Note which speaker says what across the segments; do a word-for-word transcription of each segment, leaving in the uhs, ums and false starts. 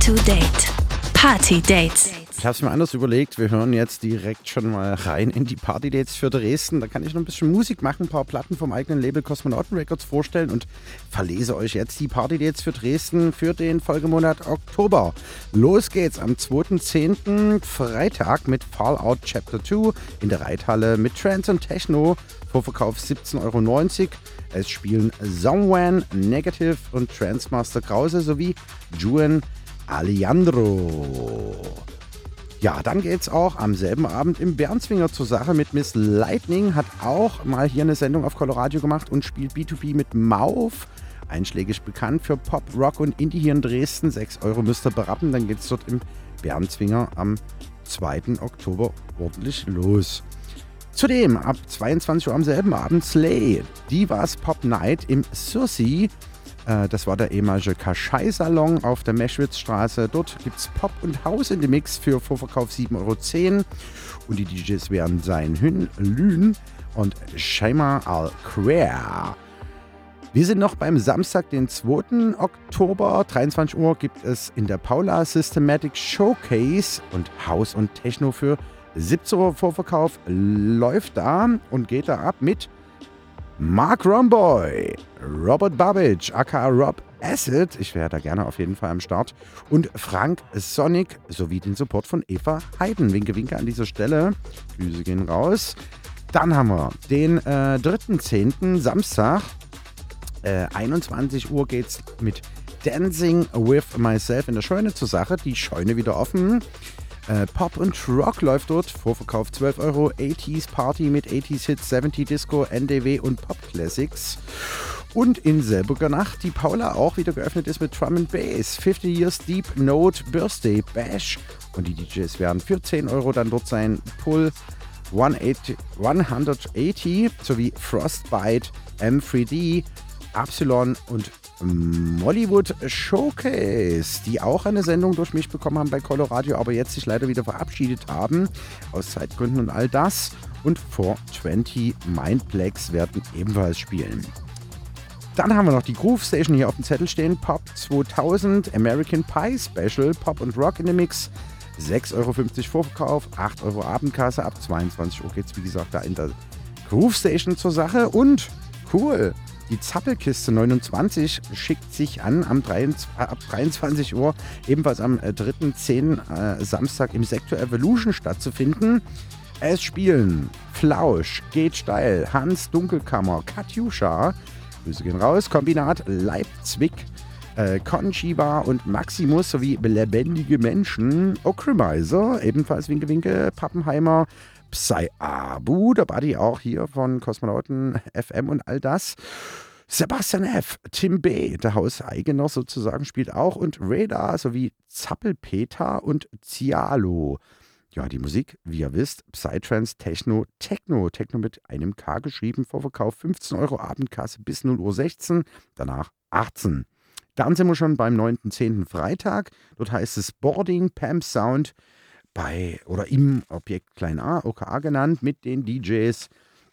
Speaker 1: to Date. Party Dates.
Speaker 2: Ich habe es mir anders überlegt. Wir hören jetzt direkt schon mal rein in die Party Dates für Dresden. Da kann ich noch ein bisschen Musik machen, ein paar Platten vom eigenen Label Kosmonauten Records vorstellen und verlese euch jetzt die Party Dates für Dresden für den Folgemonat Oktober. Los geht's am zweiten zehnten Freitag mit Fallout Chapter zwei in der Reithalle mit Trance und Techno. Vorverkauf siebzehn Euro neunzig. Es spielen Songwan, Negative und Transmaster Krause sowie Juan Alejandro. Ja, dann geht's auch am selben Abend im Bärenzwinger zur Sache mit Miss Lightning. Hat auch mal hier eine Sendung auf Coloradio gemacht und spielt B zwei B mit Mauf. Einschlägig bekannt für Pop, Rock und Indie hier in Dresden. sechs Euro müsst ihr berappen. Dann geht's dort im Bärenzwinger am zweiten Oktober ordentlich los. Zudem ab zweiundzwanzig Uhr am selben Abend Slay. Divas Pop Night im Sursee. Das war der ehemalige Kaschai-Salon auf der Meschwitzstraße. Dort gibt es Pop und House in dem Mix für Vorverkauf sieben Euro zehn. Und die D Js werden sein Hün, Lün und Shaima Al-Quer. Wir sind noch beim Samstag, den zweiten Oktober. dreiundzwanzig Uhr gibt es in der Paula Systematic Showcase und House und Techno für siebzehn Uhr Vorverkauf. Läuft da und geht da ab mit Mark Romboy, Robert Babbage, aka Rob Acid, ich wäre da gerne auf jeden Fall am Start, und Frank Sonic sowie den Support von Eva Heiden. Winke, winke an dieser Stelle. Grüße gehen raus. Dann haben wir den äh, dritten zehnten Samstag. Äh, einundzwanzig Uhr geht's mit Dancing with Myself in der Scheune zur Sache. Die Scheune wieder offen. Äh, Pop und Rock läuft dort. Vorverkauf zwölf Euro. achtziger Party mit achtziger Hits, siebziger Disco, N D W und Pop Classics. Und in selbiger Nacht die Paula auch wieder geöffnet ist mit Drum and Bass. fifty Years Deep Note Birthday Bash. Und die D Js werden für zehn Euro dann dort sein. Pull hundertachtzig sowie Frostbite, M drei D, Epsilon und Mollywood Showcase, die auch eine Sendung durch mich bekommen haben bei Coloradio, aber jetzt sich leider wieder verabschiedet haben, aus Zeitgründen und all das. Und four twenty Mindplex werden ebenfalls spielen. Dann haben wir noch die Groove Station hier auf dem Zettel stehen. Pop zweitausend, American Pie Special, Pop und Rock in the Mix. sechs Euro fünfzig Vorverkauf, acht Euro Abendkasse. Ab zweiundzwanzig Uhr geht es, wie gesagt, da in der Groove Station zur Sache. Und cool, die Zappelkiste neunundzwanzig schickt sich an am dreiundzwanzig, äh, ab dreiundzwanzig Uhr, ebenfalls am äh, dritten zehnten Äh, Samstag im Sektor Evolution stattzufinden. Es spielen Flausch, Geht steil, Hans Dunkelkammer, Katjuscha, Grüße gehen raus, Kombinat Leipzig, äh, Conchiba und Maximus sowie lebendige Menschen, Ocrimizer, ebenfalls Winke Winke, Pappenheimer, Psy Abu, der Buddy auch hier von Kosmonauten F M und all das. Sebastian F., Tim B., der Hauseigener sozusagen, spielt auch und Radar sowie Zappelpeter und Cialo. Ja, die Musik, wie ihr wisst, Psytrance, Techno, Techno, Techno mit einem K geschrieben, Vorverkauf fünfzehn Euro, Abendkasse bis null Uhr sechzehn, danach achtzehn. Dann sind wir schon beim neunten zehnten Freitag, dort heißt es Boarding Pamp Sound bei oder im Objekt Klein A, O K A genannt, mit den D Js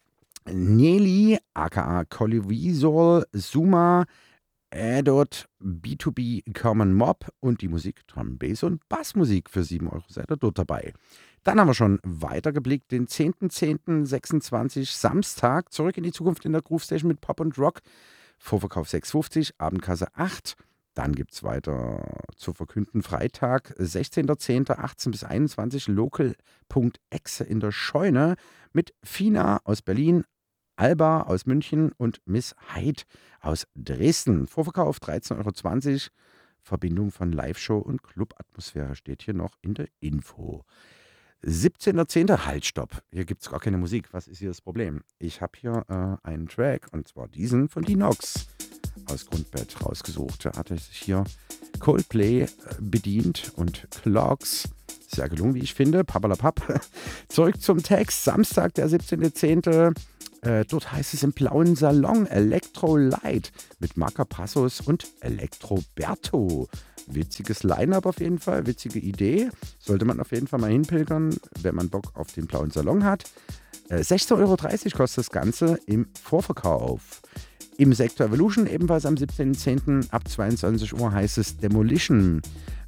Speaker 2: Nelly, aka Collivisol, Suma, Adot, B zwei B Common Mob und die Musik Drum, Bass und Bassmusik für sieben Euro seid ihr dort dabei. Dann haben wir schon weitergeblickt, den zehnten zehnten sechsundzwanzig Samstag, zurück in die Zukunft in der Groove Station mit Pop und Rock. Vorverkauf sechs Euro fünfzig, Abendkasse acht. Dann gibt es weiter zu verkünden Freitag, sechzehnten zehnten achtzehn bis einundzwanzig, Local.exe in der Scheune mit Fina aus Berlin, Alba aus München und Miss Heid aus Dresden. Vorverkauf dreizehn Euro zwanzig, Verbindung von Live-Show und Clubatmosphäre steht hier noch in der Info. siebzehnten zehnten Halt, stopp. Hier gibt es gar keine Musik. Was ist hier das Problem? Ich habe hier äh, einen Track, und zwar diesen von Dinox aus Grundbett rausgesucht. Da hatte sich hier Coldplay äh, bedient und Clocks. Sehr gelungen, wie ich finde. Pappalapapp. Zurück zum Text. Samstag, der siebzehnten zehnten Äh, dort heißt es im blauen Salon Electro Light mit Macapassos und Electroberto. Witziges Line-Up auf jeden Fall, witzige Idee. Sollte man auf jeden Fall mal hinpilgern, wenn man Bock auf den blauen Salon hat. Äh, sechzehn Euro dreißig kostet das Ganze im Vorverkauf. Im Sektor Evolution, ebenfalls am siebzehnten zehnten ab zweiundzwanzig Uhr heißt es Demolition.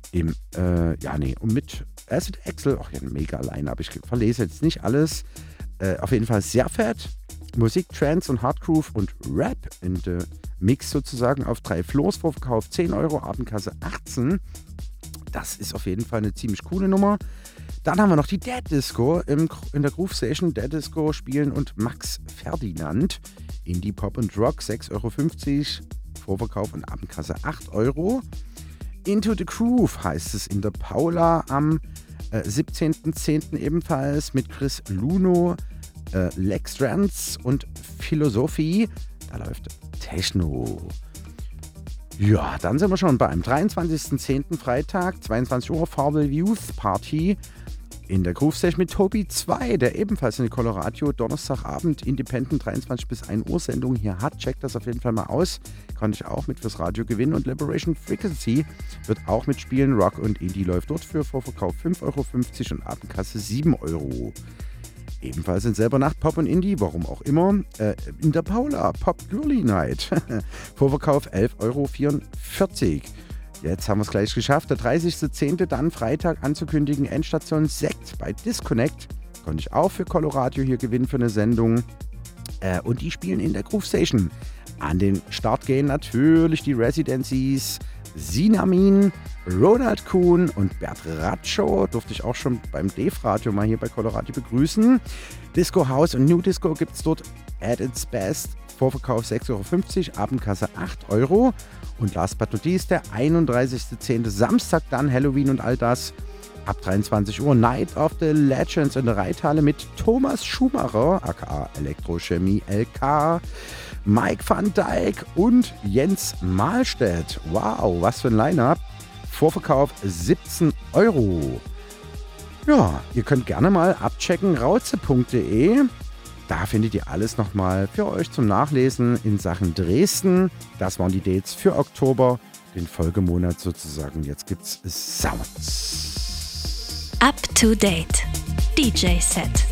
Speaker 2: Im, äh, ja, nee, und mit Acid Axel, auch ja, ein mega Line-Up. Ich verlese jetzt nicht alles. Äh, auf jeden Fall sehr fett. Musik, Trance und Hardgroove und Rap in der Mix sozusagen auf drei Floors. Vorverkauf zehn Euro, Abendkasse achtzehn. Das ist auf jeden Fall eine ziemlich coole Nummer. Dann haben wir noch die Dead Disco im, in der Groove Station. Dead Disco spielen und Max Ferdinand. Indie Pop und Rock sechs Euro fünfzig. Vorverkauf und Abendkasse acht Euro. Into the Groove heißt es in der Paula am äh, siebzehnten zehnten ebenfalls mit Chris Luno, äh, Lex Trans und Philosophie. Da läuft Techno. Ja, dann sind wir schon beim dreiundzwanzigsten zehnten Freitag, zweiundzwanzig Uhr, Farbe Youth Party in der Groove Station mit Tobi zwei, der ebenfalls in Colorado Donnerstagabend Independent dreiundzwanzig bis ein Uhr Sendung hier hat. Checkt das auf jeden Fall mal aus. Konnte ich auch mit fürs Radio gewinnen. Und Liberation Frequency wird auch mitspielen. Rock und Indie läuft dort für Vorverkauf fünf Euro fünfzig und Abendkasse sieben Euro. Ebenfalls in selber Nacht Pop und Indie, warum auch immer, äh, in der Paula Pop Girly Night. Vorverkauf elf Euro vierundvierzig. Jetzt haben wir es gleich geschafft. Der dreißigsten zehnten dann Freitag anzukündigen, Endstation Sekt bei Disconnect. Konnte ich auch für Colorado hier gewinnen für eine Sendung. Äh, und die spielen in der Groove Station. An den Start gehen natürlich die Residencies Sinamin, Ronald Kuhn und Bert Ratschow. Durfte ich auch schon beim Dave-Radio mal hier bei Colorado begrüßen. Disco House und New Disco gibt es dort at its best. Vorverkauf sechs Euro fünfzig, Abendkasse acht Euro. Und last but not least, der einunddreißigsten zehnten Samstag dann Halloween und all das. Ab dreiundzwanzig Uhr Night of the Legends in der Reithalle mit Thomas Schumacher, aka Elektrochemie L K, Mike van Dijk und Jens Mahlstedt. Wow, was für ein Line-Up. Vorverkauf siebzehn Euro. Ja, ihr könnt gerne mal abchecken, rauze punkt de. Da findet ihr alles nochmal für euch zum Nachlesen in Sachen Dresden. Das waren die Dates für Oktober, den Folgemonat sozusagen. Jetzt gibt's Sounds.
Speaker 1: Up to date. D J Set.